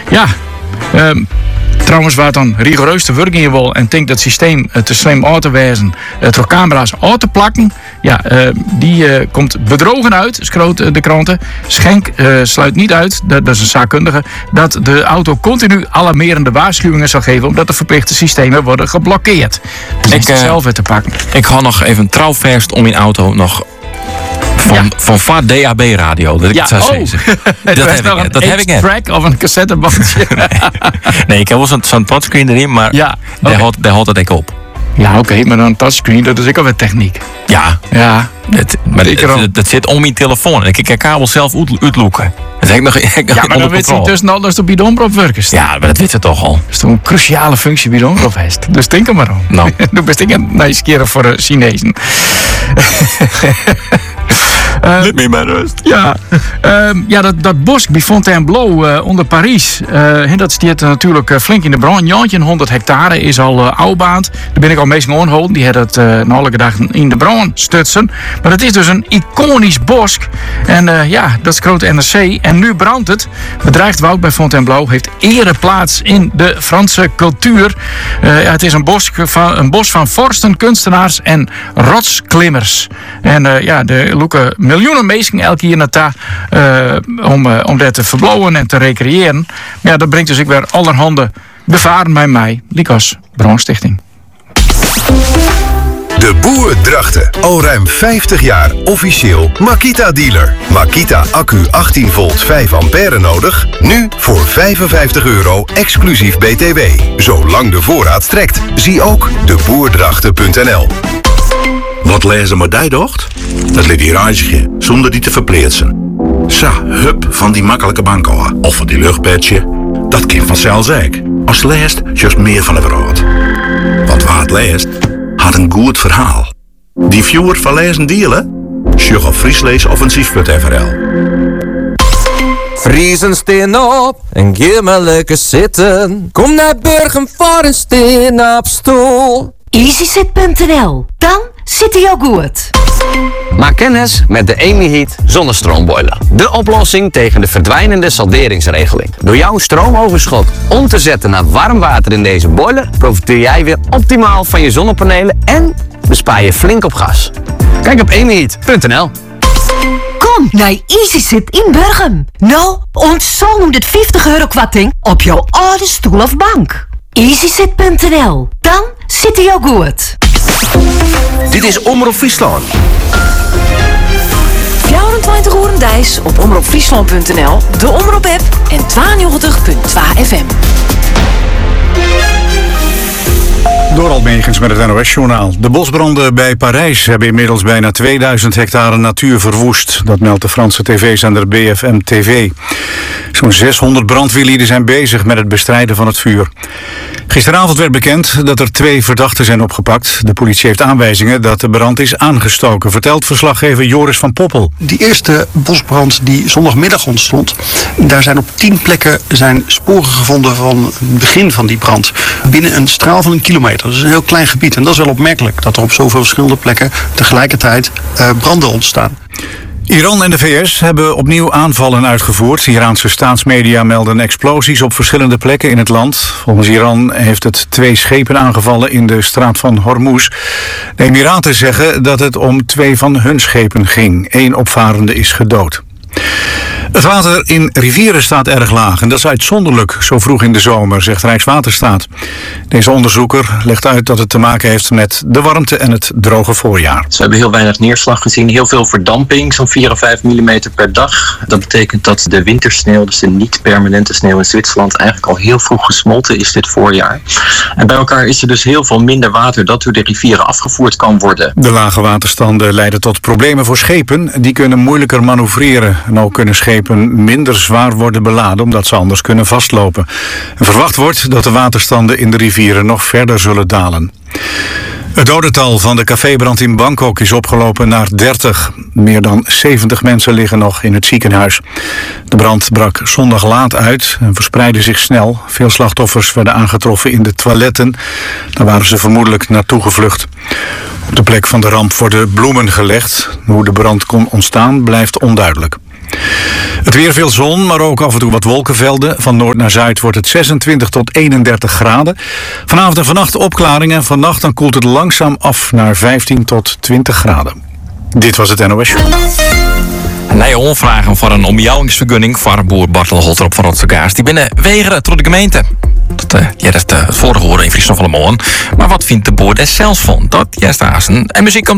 Ja, trouwens, waar het dan rigoureus te werken in wil en denkt dat het systeem te slim uit te wijzen, door camera's uit te plakken, ja, die komt bedrogen uit, schroot de kranten. Schenk sluit niet uit, dat is een zaakkundige, dat de auto continu alarmerende waarschuwingen zal geven, omdat de verplichte systemen worden geblokkeerd. Dus ik zelf weer te pakken. Ik had nog even trouwverst om in auto nog van VAR DAB radio. Dat ik het zou zeggen. Dat heb ik net. Track of een cassettebandje. Nee, ik heb wel zo'n touchscreen erin, maar daar houdt het ik op. Ja, oké, maar dan een touchscreen, dat is ook alweer techniek. Ja. Dat zit om je telefoon. En ik kan kabel zelf uitloeken. Maar dan weet je tussen alles op bidonprop werken. Ja, maar dat weet je toch al. Dat is toch een cruciale functie bidonprop heeft. Dus denk er maar om. Nou. Doe best een nice keer voor de Chinezen. Laat me maar rust. Dat bos bij Fontainebleau onder Parijs. Dat staat natuurlijk flink in de brand. 100 hectare is al oudbaand. Daar ben ik al meestal ongehouden. Die had het alle dagen in de brand stutsen. Maar het is dus een iconisch bos. En dat is grote NRC. En nu brandt het. Bedreigd woud bij Fontainebleau heeft ereplaats in de Franse cultuur. Het is een bos van vorsten, kunstenaars en rotsklimmers. En de loeken miljoenen mensen elke jaar naartoe om dat te verbouwen en te recreëren. Ja, dat brengt dus ik weer allerhande bevaren bij mij, Lycos Brandstichting. De Boer Drachten. Al ruim 50 jaar officieel Makita-dealer. Makita accu 18 volt 5 ampère nodig. Nu voor €55 exclusief BTW. Zolang de voorraad strekt. Zie ook deboerdrachten.nl. Wat lezen maar die docht? Dat liet die reisje, zonder die te verpleetsen. Sa, hup, van die makkelijke bankoa. Of van die luchtbedje. Dat kind vanzelf zeker. Als leest, juist meer van het rood. Want waar het leest, had een goed verhaal. Die viewer van lezen dealen? Sjug op friesleesoffensief.nl. Friesen steen op en geef me lekker zitten. Kom naar Burgum voor een steen op stoel. EasySit.nl. Dan zit hij ook goed. Maak kennis met de EmiHeat zonnestroomboiler. De oplossing tegen de verdwijnende salderingsregeling. Door jouw stroomoverschot om te zetten naar warm water in deze boiler, profiteer jij weer optimaal van je zonnepanelen en bespaar je flink op gas. Kijk op EmiHeat.nl. Kom naar EasySit in Burgum. Nou, ontvang €150 kwarting op jouw oude stoel of bank. EasySit.nl. Dan zit hij ook goed. Dit is Omroep Friesland. 24 uur dijs op omroepfriesland.nl, de Omroep-app en 92.2 FM. Dorald Megens met het NOS-journaal. De bosbranden bij Parijs hebben inmiddels bijna 2000 hectare natuur verwoest. Dat meldt de Franse tv-zender BFM TV. Zo'n 600 brandweerlieden zijn bezig met het bestrijden van het vuur. Gisteravond werd bekend dat er 2 verdachten zijn opgepakt. De politie heeft aanwijzingen dat de brand is aangestoken, vertelt verslaggever Joris van Poppel. Die eerste bosbrand die zondagmiddag ontstond, daar zijn op 10 plekken sporen gevonden van het begin van die brand. Binnen een straal van 1 kilometer. Dat is een heel klein gebied en dat is wel opmerkelijk dat er op zoveel verschillende plekken tegelijkertijd branden ontstaan. Iran en de VS hebben opnieuw aanvallen uitgevoerd. Iraanse staatsmedia melden explosies op verschillende plekken in het land. Volgens Iran heeft het 2 schepen aangevallen in de straat van Hormuz. De Emiraten zeggen dat het om 2 van hun schepen ging. 1 opvarende is gedood. Het water in rivieren staat erg laag en dat is uitzonderlijk zo vroeg in de zomer, zegt Rijkswaterstaat. Deze onderzoeker legt uit dat het te maken heeft met de warmte en het droge voorjaar. We hebben heel weinig neerslag gezien, heel veel verdamping, zo'n 4 of 5 millimeter per dag. Dat betekent dat de wintersneeuw, dus de niet-permanente sneeuw in Zwitserland, eigenlijk al heel vroeg gesmolten is dit voorjaar. En bij elkaar is er dus heel veel minder water dat door de rivieren afgevoerd kan worden. De lage waterstanden leiden tot problemen voor schepen. Die kunnen moeilijker manoeuvreren. En ook kunnen schepen minder zwaar worden beladen omdat ze anders kunnen vastlopen. En verwacht wordt dat de waterstanden in de rivieren nog verder zullen dalen. Het dodental van de cafébrand in Bangkok is opgelopen naar 30. Meer dan 70 mensen liggen nog in het ziekenhuis. De brand brak zondag laat uit en verspreidde zich snel. Veel slachtoffers werden aangetroffen in de toiletten. Daar waren ze vermoedelijk naartoe gevlucht. Op de plek van de ramp worden bloemen gelegd. Hoe de brand kon ontstaan blijft onduidelijk. Het weer veel zon, maar ook af en toe wat wolkenvelden. Van noord naar zuid wordt het 26 tot 31 graden. Vanavond en vannacht opklaringen. Vannacht dan koelt het langzaam af naar 15 tot 20 graden. Dit was het NOS Show. Nee, onvragen voor een omjouwingsvergunning voor boer Bartel Holtrop van Rotterdam. Die binnen wegeren tot de gemeente. Dat het vorige horen in Friesland van de Molen. Maar wat vindt de boer er zelfs van? Dat juist en muziek komt